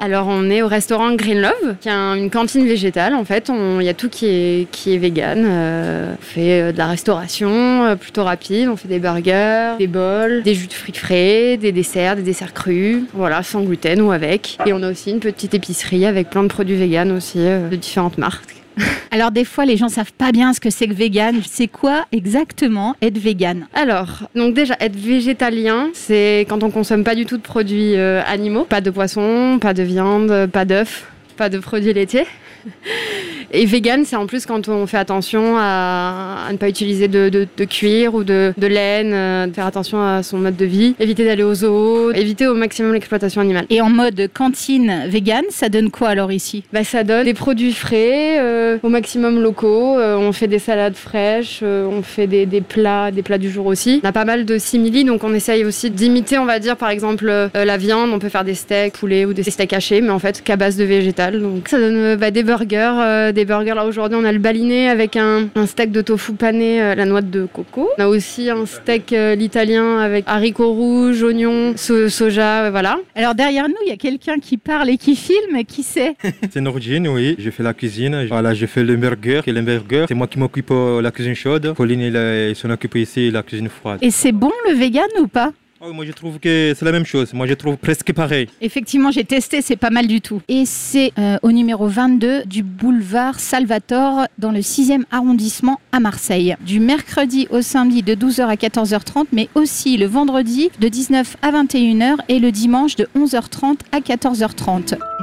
Alors on est au restaurant Green Love, qui est une cantine végétale en fait. Il y a tout qui est vegan. On fait de la restauration plutôt rapide. On fait des burgers, des bols, des jus de fruits frais, des desserts crus. Voilà, sans gluten ou avec. Et on a aussi une petite épicerie avec plein de produits vegan aussi, de différentes marques. Alors des fois les gens savent pas bien ce que c'est que vegan. C'est quoi exactement être vegan ? Alors, donc déjà être végétalien, c'est quand on consomme pas du tout de produits animaux, pas de poisson, pas de viande, pas d'œufs, pas de produits laitiers. Et vegan, c'est en plus quand on fait attention à ne pas utiliser de cuir ou de laine, de faire attention à son mode de vie, éviter d'aller aux zoos, éviter au maximum l'exploitation animale. Et en mode cantine vegan, ça donne quoi alors ici ? Ça donne des produits frais, au maximum locaux. On fait des salades fraîches, on fait des plats du jour aussi. On a pas mal de simili, donc on essaye aussi d'imiter, on va dire, par exemple, la viande. On peut faire des steaks poulet ou des steaks hachés, mais en fait qu'à base de végétal. Donc ça donne des burgers. Là aujourd'hui, on a le baliné avec un steak de tofu pané, la noix de coco. On a aussi un steak l'italien avec haricots rouges, oignons, soja, voilà. Alors derrière nous, il y a quelqu'un qui parle et qui filme. Qui c'est ? C'est Nourdine, oui. Je fais la cuisine. Voilà, je fais le burger. Et le burger, c'est moi qui m'occupe de la cuisine chaude. Pauline, il s'en occupe ici, la cuisine froide. Et c'est bon le vegan ou pas ? Moi, je trouve que c'est la même chose. Moi, je trouve presque pareil. Effectivement, j'ai testé, c'est pas mal du tout. Et c'est au numéro 22 du boulevard Salvatore, dans le 6e arrondissement à Marseille. Du mercredi au samedi de 12h à 14h30, mais aussi le vendredi de 19 à 21h et le dimanche de 11h30 à 14h30.